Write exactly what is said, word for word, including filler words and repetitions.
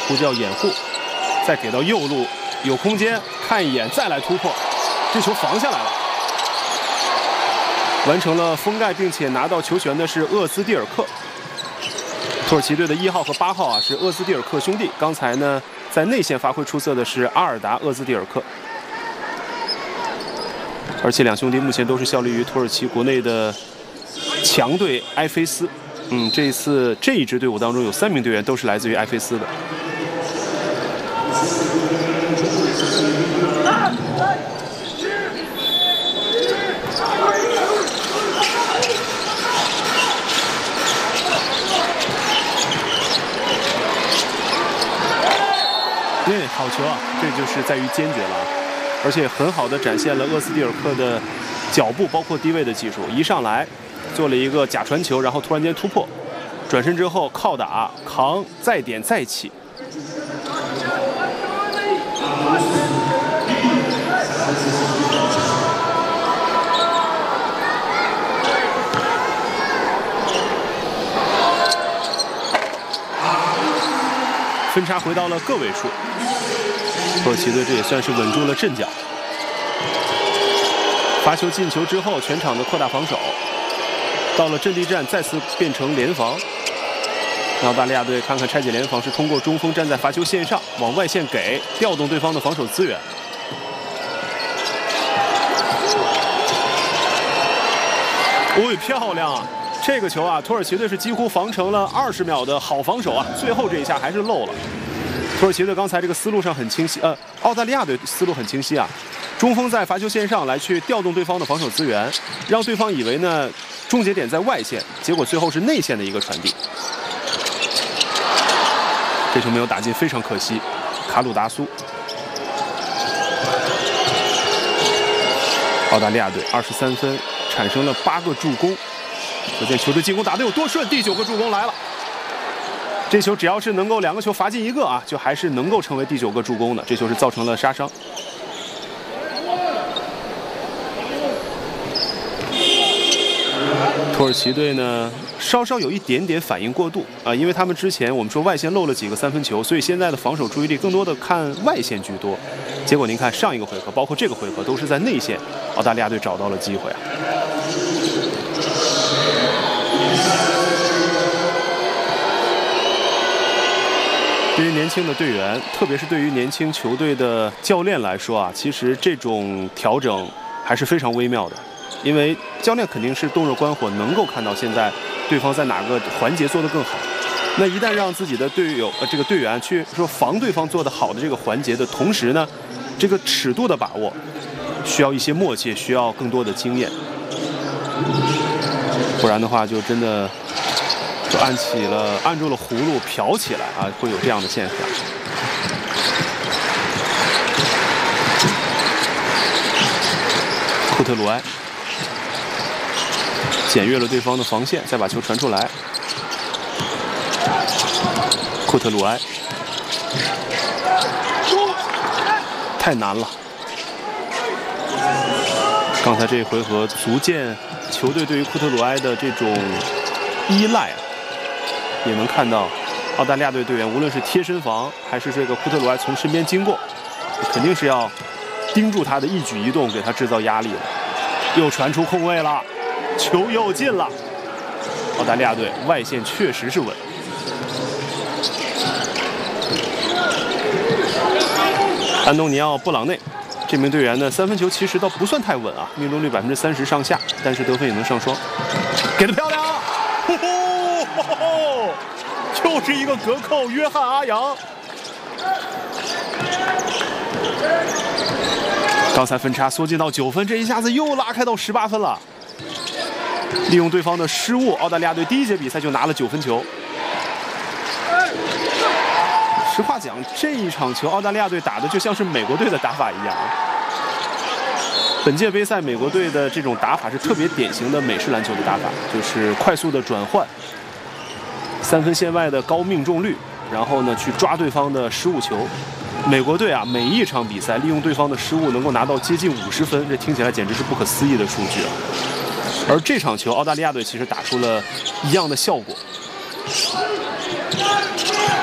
呼叫掩护，再给到右路有空间，看一眼再来突破，这球防下来了，完成了封盖，并且拿到球权的是厄兹蒂尔克。土耳其队的一号和八号啊是厄兹蒂尔克兄弟，刚才呢在内线发挥出色的是阿尔达厄兹蒂尔克。 而且两兄弟目前都是效力于土耳其国内的强队埃菲斯。嗯，这一次这一支队伍当中有三名队员都是来自于埃菲斯的。对，好球啊！这就是在于坚决了。 而且很好的展现了厄斯蒂尔克的脚步，包括低位的技术。一上来做了一个假传球，然后突然间突破，转身之后靠打扛，再点再起。分差回到了个位数。 土耳其队这也算是稳住了阵脚。罚球进球之后，全场的扩大防守，到了阵地战再次变成联防。澳大利亚队看看拆解联防是通过中锋站在罚球线上，往外线给，调动对方的防守资源。哦，漂亮啊！这个球啊，土耳其队是几乎防成了二十秒的好防守啊，最后这一下还是漏了。 土耳其队刚才这个思路上很清晰，呃，澳大利亚队思路很清晰啊。中锋在罚球线上来去调动对方的防守资源，让对方以为呢终结点在外线，结果最后是内线的一个传递。这球没有打进，非常可惜。卡鲁达苏，澳大利亚队二十三分，产生了八个助攻，可见球队进攻打得有多顺。第九个助攻来了。 这球只要是能够两个球罚进一个啊，就还是能够成为第九个助攻的。这球是造成了杀伤。土耳其队呢，稍稍有一点点反应过度啊，因为他们之前我们说外线漏了几个三分球，所以现在的防守注意力更多的看外线居多。结果您看上一个回合，包括这个回合，都是在内线，澳大利亚队找到了机会啊。 对于年轻的队员，特别是对于年轻球队的教练来说啊，其实这种调整还是非常微妙的，因为教练肯定是洞若观火，能够看到现在对方在哪个环节做得更好。那一旦让自己的队友呃这个队员去说防对方做得好的这个环节的同时呢，这个尺度的把握需要一些默契，需要更多的经验，不然的话就真的。 就按起了，按住了葫芦瓢起来啊，会有这样的现象。库特鲁埃检阅了对方的防线，再把球传出来。库特鲁埃太难了，刚才这一回合足见球队对于库特鲁埃的这种依赖啊。 也能看到，澳大利亚队队员无论是贴身防，还是这个库特鲁埃从身边经过，肯定是要盯住他的一举一动，给他制造压力的。又传出空位了，球又进了。澳大利亚队外线确实是稳。安东尼奥·布朗内这名队员呢，三分球其实倒不算太稳啊，命中率百分之三十上下，但是得分也能上双，给得漂亮。 哦，就是一个隔扣，约翰阿扬。刚才分差缩进到九分，这一下子又拉开到十八分了。利用对方的失误，澳大利亚队第一节比赛就拿了九分球。实话讲，这一场球澳大利亚队打的就像是美国队的打法一样。本届杯赛，美国队的这种打法是特别典型的美式篮球的打法，就是快速的转换。 三分线外的高命中率，然后呢去抓对方的失误球。美国队啊，每一场比赛利用对方的失误能够拿到接近五十分，这听起来简直是不可思议的数据啊！而这场球，澳大利亚队其实打出了一样的效果。